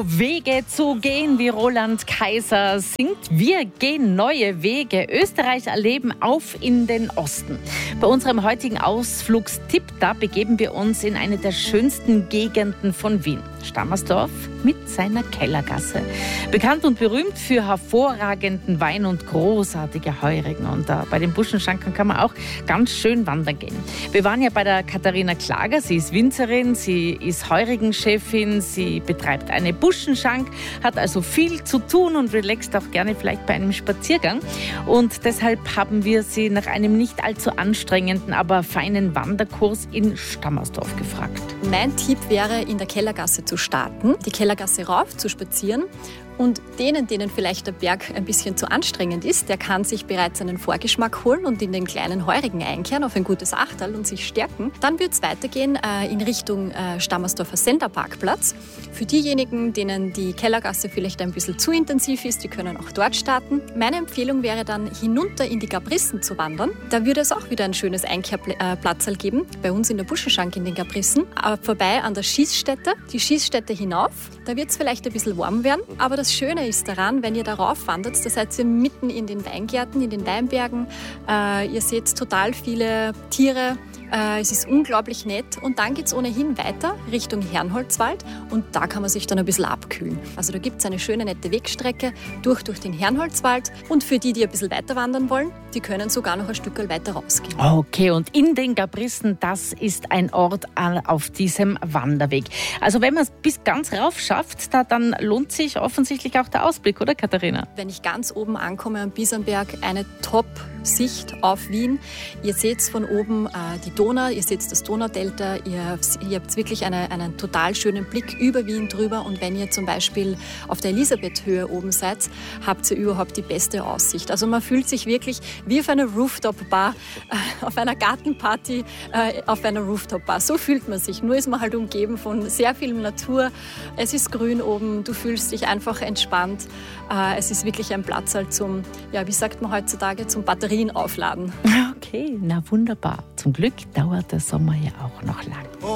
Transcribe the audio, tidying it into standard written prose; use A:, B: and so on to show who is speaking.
A: Wege zu gehen, wie Roland Kaiser singt. Wir gehen neue Wege. Österreich erleben auf in den Osten. Bei unserem heutigen Ausflugstipp, da begeben wir uns in eine der schönsten Gegenden von Wien. Stammersdorf mit seiner Kellergasse. Bekannt und berühmt für hervorragenden Wein und großartige Heurigen. Und bei den Buschenschankern kann man auch ganz schön wandern gehen. Wir waren ja bei der Katharina Klager. Sie ist Winzerin, sie ist Heurigenchefin, sie betreibt eine Buschenschank, hat also viel zu tun und relaxt auch gerne vielleicht bei einem Spaziergang. Und deshalb haben wir sie nach einem nicht allzu anstrengenden, aber feinen Wanderkurs in Stammersdorf gefragt.
B: Mein Tipp wäre, in der Kellergasse zu starten, die Kellergasse rauf zu spazieren. Und denen vielleicht der Berg ein bisschen zu anstrengend ist, der kann sich bereits einen Vorgeschmack holen und in den kleinen Heurigen einkehren auf ein gutes Achterl und sich stärken. Dann wird es weitergehen in Richtung Stammersdorfer Senderparkplatz. Für diejenigen, denen die Kellergasse vielleicht ein bisschen zu intensiv ist, die können auch dort starten. Meine Empfehlung wäre dann, hinunter in die Gabrissen zu wandern. Da würde es auch wieder ein schönes Einkehrplatzl geben, bei uns in der Buschenschank in den Gabrissen. Vorbei an der Schießstätte, die Schießstätte hinauf. Da wird es vielleicht ein bisschen warm werden, aber das Schöne ist daran, wenn ihr darauf wandert, da seid ihr mitten in den Weingärten, in den Weinbergen. Ihr seht total viele Tiere. Es ist unglaublich nett. Und dann geht es ohnehin weiter Richtung Herrnholzwald und da kann man sich dann ein bisschen abkühlen. Also da gibt es eine schöne, nette Wegstrecke durch den Herrnholzwald. Und für die ein bisschen weiter wandern wollen, die können sogar noch ein Stück weiter rausgehen.
A: Okay, und in den Gabrissen, das ist ein Ort auf diesem Wanderweg. Also wenn man es bis ganz rauf schafft, dann lohnt sich offensichtlich auch der Ausblick, oder Katharina?
B: Wenn ich ganz oben ankomme am Bisanberg, eine Top-Sicht auf Wien. Ihr seht von oben die Donau, ihr seht das Donaudelta, ihr habt wirklich einen total schönen Blick über Wien drüber und wenn ihr zum Beispiel auf der Elisabethhöhe oben seid, habt ihr überhaupt die beste Aussicht. Also man fühlt sich wirklich wie auf einer Rooftop-Bar, auf einer Gartenparty, auf einer Rooftop-Bar. So fühlt man sich, nur ist man halt umgeben von sehr viel Natur. Es ist grün oben, du fühlst dich einfach entspannt. Es ist wirklich ein Platz halt zum, wie sagt man heutzutage, zum Batterien aufladen.
A: Okay, na wunderbar. Zum Glück dauert der Sommer ja auch noch lang.